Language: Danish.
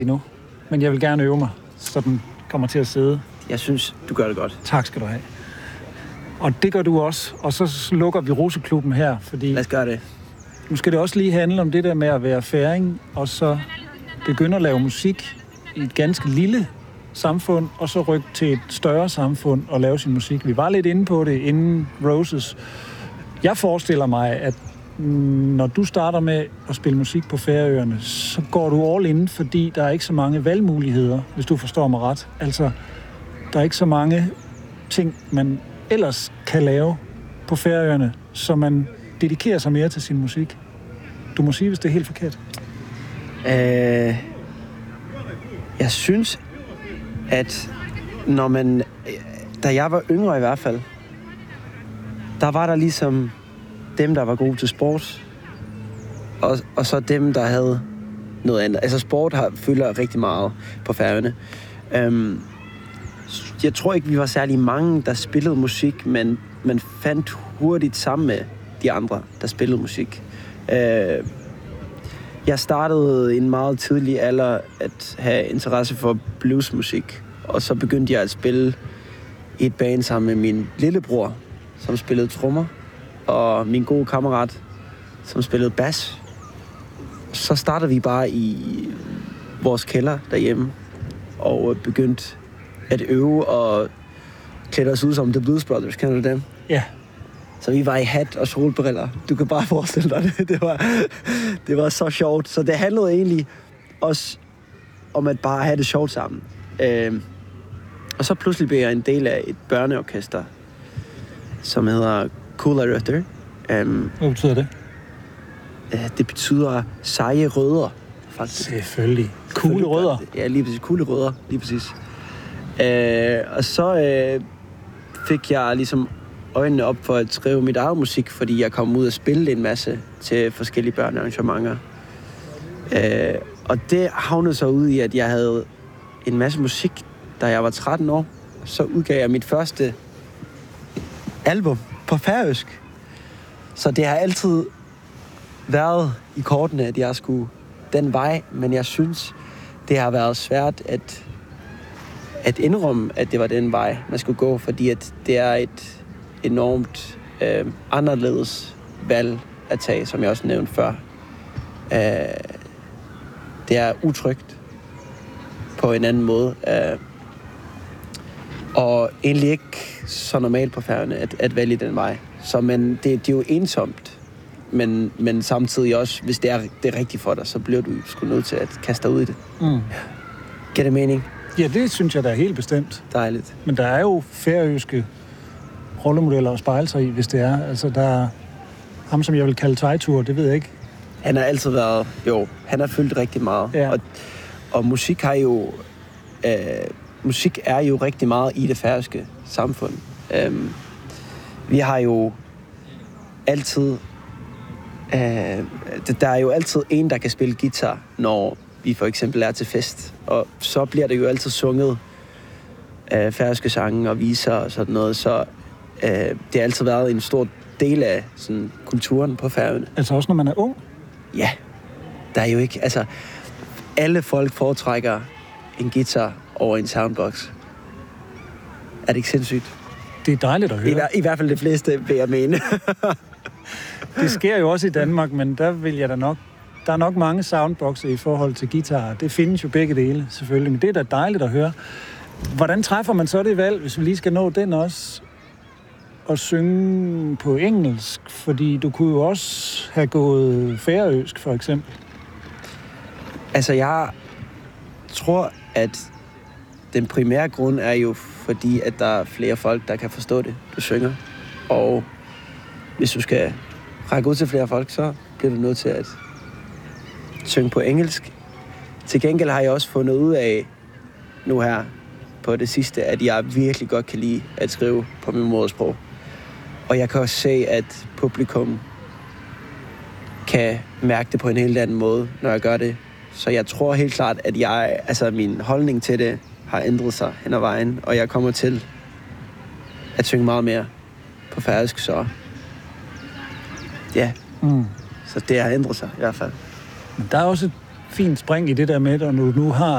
endnu, men jeg vil gerne øve mig, så den kommer til at sidde. Jeg synes, du gør det godt. Tak skal du have. Og det gør du også, og så lukker vi Roseklubben her, fordi Lad os gøre det. nu skal det også lige handle om det der med at være færing, og så begynde at lave musik i et ganske lille samfund, og så rykke til et større samfund og lave sin musik. Vi var lidt inde på det inden Roses. Jeg forestiller mig, at når du starter med at spille musik på Færøerne, så går du all in, fordi der er ikke så mange valgmuligheder, hvis du forstår mig ret. Altså, der er ikke så mange ting, man ellers kan lave på Færøerne, så man dedikerer sig mere til sin musik. Du må sige, hvis det er helt forkert. Jeg synes, at når man... Da jeg var yngre i hvert fald, der var der ligesom dem, der var gode til sport, og så dem, der havde noget andet. Altså sport fylder rigtig meget på Færøerne. Jeg tror ikke, vi var særlig mange, der spillede musik, men man fandt hurtigt sammen med de andre, der spillede musik. Jeg startede i en meget tidlig alder at have interesse for bluesmusik, og så begyndte jeg at spille i et band sammen med min lillebror, som spillede trommer, og min gode kammerat, som spillede bas. Så startede vi bare i vores kælder derhjemme, og begyndte at øve og klædte os ud som The Blues Brothers. Kender du dem? Ja. Så vi var i hat og solbriller. Du kan bare forestille dig det. Det var så sjovt. Så det handlede egentlig også om at bare have det sjovt sammen. Og så pludselig blev jeg en del af et børneorkester, som hedder Kúlarøtter. Hvad betyder det? Det betyder seje rødder, faktisk. Selvfølgelig. Kugle rødder. Ja, lige præcis. Kugle rødder, lige præcis. Og så fik jeg ligesom øjnene op for at skrive mit eget musik, fordi jeg kom ud og spille en masse til forskellige børnearrangementer. Og det havnede så ud i, at jeg havde en masse musik, da jeg var 13 år. Så udgav jeg mit første album på færøsk. Så det har altid været i kortene, at jeg skulle den vej, men jeg synes, det har været svært at indrømme, at det var den vej, man skulle gå, fordi at det er et enormt anderledes valg at tage, som jeg også nævnte før. Det er utrygt på en anden måde, og egentlig ikke så normalt på Færøerne at vælge den vej. Så men det er jo ensomt, men samtidig også, hvis det er rigtigt for dig, så bliver du sgu nødt til at kaste dig ud i det. Giver det mening? Ja, det synes jeg, der er helt bestemt. Dejligt. Men der er jo færøske rollemodeller at spejle sig i, hvis det er. Altså, der er ham, som jeg vil kalde Teitur, det ved jeg ikke. Han har altid været... Jo, han har fyldt rigtig meget. Ja. Og musik har jo... musik er jo rigtig meget i det færøske samfund. Vi har jo altid... der er jo altid en, der kan spille guitar, når vi for eksempel er til fest. Og så bliver det jo altid sunget færøske sange og viser og sådan noget. Så det har altid været en stor del af sådan, kulturen på Færøerne. Altså også når man er ung? Ja. Der er jo ikke... Altså, alle folk foretrækker en guitar over en soundbox. Er det ikke sindssygt? Det er dejligt at høre. I hvert fald de fleste, vil jeg mene. Det sker jo også i Danmark, men der vil jeg da nok... Der er nok mange soundboxer i forhold til guitar. Det findes jo begge dele, selvfølgelig. Men det er da dejligt at høre. Hvordan træffer man så det valg, hvis vi lige skal nå den også? At synge på engelsk? Fordi du kunne jo også have gået færøsk, for eksempel. Altså, jeg tror, at den primære grund er jo fordi, at der er flere folk, der kan forstå det, du synger. Og hvis du skal række ud til flere folk, så bliver du nødt til at synge på engelsk. Til gengæld har jeg også fundet ud af nu her på det sidste, at jeg virkelig godt kan lide at skrive på min modersprog. Og jeg kan også se, at publikum kan mærke det på en helt anden måde, når jeg gør det. Så jeg tror helt klart, at min holdning til det har ændret sig hen ad vejen, og jeg kommer til at synge meget mere på færøsk, så ja. Så det har ændret sig i hvert fald. Men der er også et fint spring i det der med, når du nu har